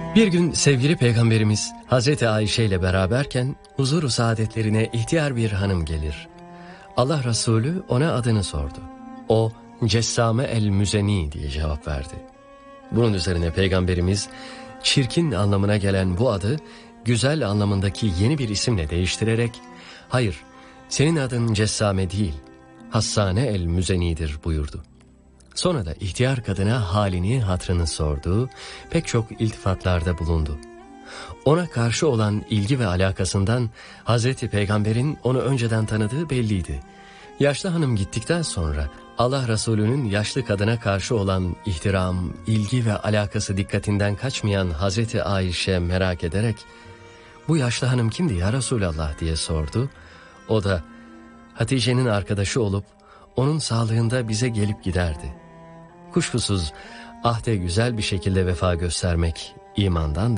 Bir gün sevgili Peygamberimiz Hazreti Ayşe ile beraberken huzur-u saadetlerine ihtiyar bir hanım gelir. Allah Resulü ona adını sordu. O Cessame el-Müzeni diye cevap verdi. Bunun üzerine Peygamberimiz çirkin anlamına gelen bu adı güzel anlamındaki yeni bir isimle değiştirerek hayır senin adın Cessame değil Hassane el-Müzeni'dir buyurdu. Sonra da ihtiyar kadına halini hatrını sordu, pek çok iltifatlarda bulundu. Ona karşı olan ilgi ve alakasından Hazreti Peygamber'in onu önceden tanıdığı belliydi. Yaşlı hanım gittikten sonra Allah Resulü'nün yaşlı kadına karşı olan ihtiram, ilgi ve alakası dikkatinden kaçmayan Hazreti Ayşe merak ederek "Bu yaşlı hanım kimdi ya Resulallah?" diye sordu. O da Hatice'nin arkadaşı olup onun sağlığında bize gelip giderdi. Kuşkusuz ahde güzel bir şekilde vefa göstermek imandandır.